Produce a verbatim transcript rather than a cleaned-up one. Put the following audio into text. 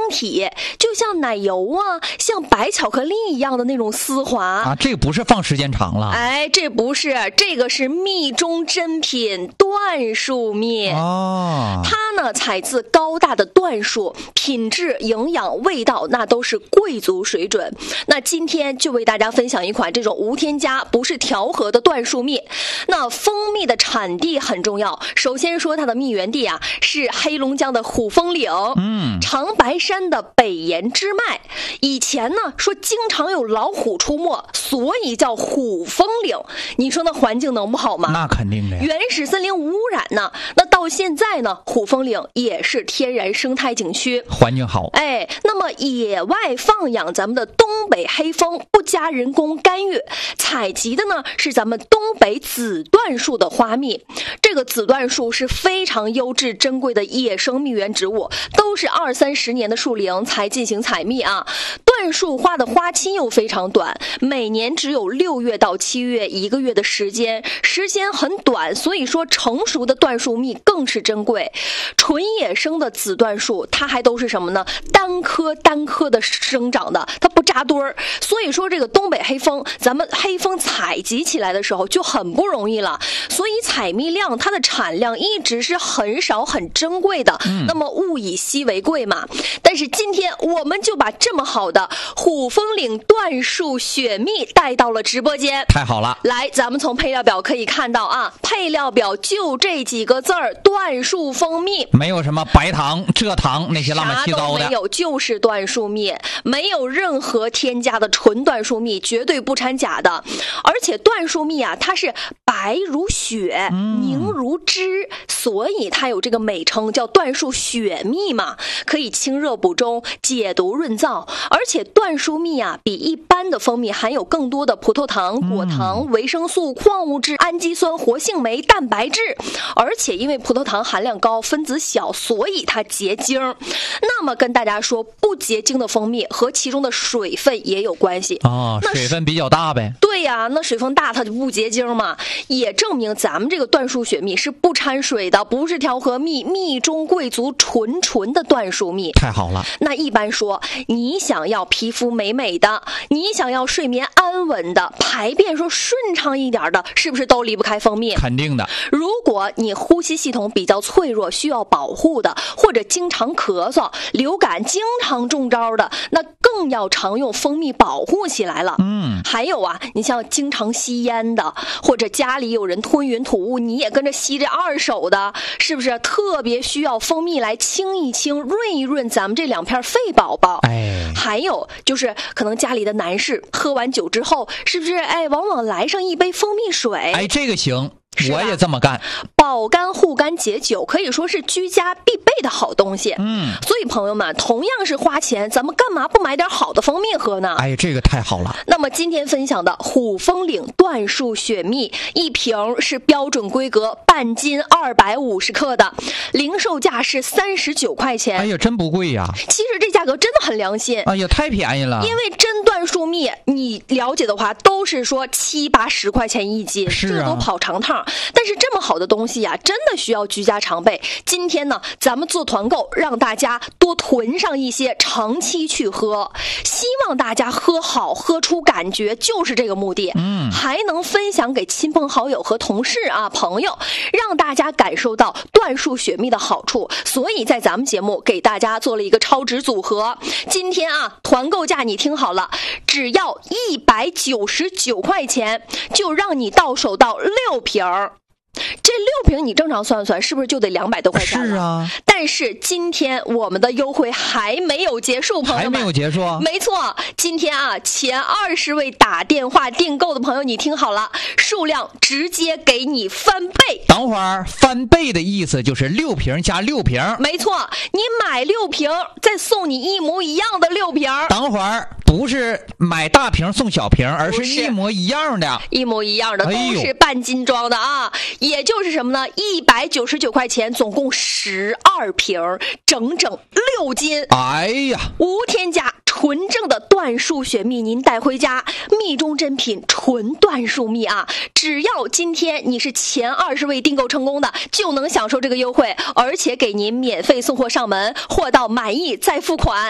体，就像奶油啊，像白巧克力一样的那种丝滑啊。这个不是放时间长了， 哎，这不是，这个是蜜中珍品椴树蜜哦。 它呢采自高大的椴树，品质、营养、味道那都是贵族水准。那今天就为大家分享一款这种无添加、不是调和的椴树蜜。那蜂蜜的产地很重要，首先说它的蜜源地啊是黑龙江的虎峰岭，嗯，长白山的北岩支脉。以前呢说经常有老虎出没，所以叫虎峰岭。你说那环境能不好吗？ 那肯定的呀， 原始森林无污染呢。那到现在呢，虎峰岭也是天然生态景区， 环境好。 哎，那么野外放养咱们的东北黑蜂，不加人工干预，采集的呢是咱们东北紫椴树的花蜜。这个紫椴树是非常优质珍贵的野生蜜源植物，都是二三十年的树龄才进行采蜜啊。椴树花的花期又非常短，每年只有六月到七月一个月的时间，时间很短，所以说成熟的椴树蜜更是珍贵。纯野生的紫椴树，它还都是什么呢？单棵单棵的生长的，它不扎堆儿。所以说这个东北黑蜂，咱们黑蜂采集起来的时候就很不容易了，所以采蜜量它的产量一直是很少很珍贵的，嗯、那么物以稀为贵嘛。但是今天我们就把这么好的虎峰岭椴树雪蜜带到了直播间， 太好了。 来，咱们从配料表可以看到啊，配料表就这几个字儿：椴树蜂蜜， 没有什么白糖、蔗糖那些乱七八糟的， 啥都没有，就是椴树蜜，没有任何添加的纯椴树蜜，绝对不掺假的。而且椴树蜜啊，它是白如雪，凝如脂，嗯、所以它有这个美称叫椴树雪蜜嘛，可以清热补中、解毒润燥。而且椴树蜜啊，比一般的蜂蜜含有更多的葡萄糖、果糖、维生素、矿物质、氨基酸、活性酶、蛋白质。而且因为葡萄糖含量高，分子小，所以它结晶。那么跟大家说，不结晶的蜂蜜和其中的水分也有关系哦，水分比较大呗。 对呀、啊，那水分大它就不结晶嘛，也证明咱们这个椴树雪蜜是不掺水的，不是调和蜜，蜜中贵族纯纯的椴树蜜。 太好了。 那一般说，你想要皮肤美美的，你想要睡眠安稳的，排便说顺畅一点的，是不是都离不开蜂蜜？ 肯定的。 如果你呼吸系统比较脆弱，需要保护的，或者经常咳嗽、流感经常中招的，那更要常用蜂蜜保护起来了。嗯，还有啊，你像经常吸烟的，或者家里有人吞云吐雾，你也跟着吸这二手的，是不是特别需要蜂蜜来清一清、润一润咱们这两片肺宝宝？哎，还有就是可能家里的男士喝完酒之后，是不是哎，往往来上一杯蜂蜜水？ 哎，这个行。我也这么干， 保肝护肝解酒可以说是居家必备的好东西。嗯，所以朋友们，同样是花钱，咱们干嘛不买点好的蜂蜜喝呢？ 哎，这个太好了。 那么今天分享的虎峰岭椴树雪蜜，一瓶是标准规格半斤二百五十克的，零售价是三十九块钱。 哎呀，真不贵呀！ 其实这价格真的很良心。 哎呀，太便宜了。 因为真椴树蜜，你了解的话，都是说七八十块钱一斤， 是啊， 这个都跑长趟。但是这么好的东西呀、啊，真的需要居家常备。今天呢，咱们做团购，让大家多囤上一些，长期去喝。希望大家喝好，喝出感觉，就是这个目的。嗯，还能分享给亲朋好友和同事啊、朋友，让大家感受到椴树雪蜜的好处。所以在咱们节目给大家做了一个超值组合。今天啊，团购价你听好了，只要一百九十九块钱，就让你到手到六瓶儿。这六瓶你正常算算，是不是就得两百多块钱了？ 是啊。 但是今天我们的优惠还没有结束，朋友们。 还没有结束？ 没错，今天啊，前二十位打电话订购的朋友，你听好了，数量直接给你翻倍。 等会儿翻倍的意思就是六瓶加六瓶。 没错，你买六瓶，再送你一模一样的六瓶。 等会儿不是买大瓶送小瓶，而是一模一样的， 一模一样的，都是半斤装的啊。也就是什么呢？一百九十九块钱，总共十二瓶，整整六斤。 哎呀， 无添加。纯正的椴树雪蜜，您带回家，蜜中珍品，纯椴树蜜啊！只要今天你是前二十位订购成功的，就能享受这个优惠，而且给您免费送货上门，货到满意再付款。